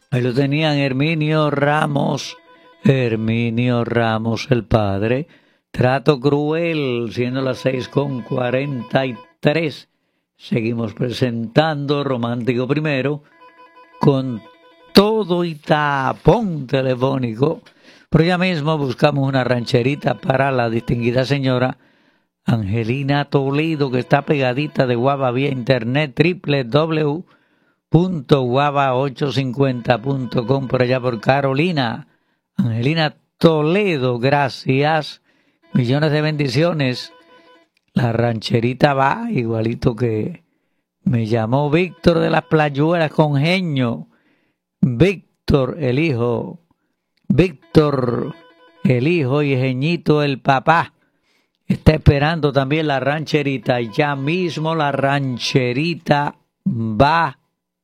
Ahí lo tenían Herminio Ramos el padre. Trato cruel, siendo las 6:43. Seguimos presentando Romántico Primero con todo y tapón telefónico. Pero ya mismo buscamos una rancherita para la distinguida señora Angelina Toledo, que está pegadita de Guava vía internet www.guava850.com por allá por Carolina. Angelina Toledo, gracias. Millones de bendiciones. La rancherita va igualito que me llamó Víctor de las Playuelas con Genio. Víctor el hijo y Geñito el papá. Está esperando también la rancherita. Ya mismo la rancherita va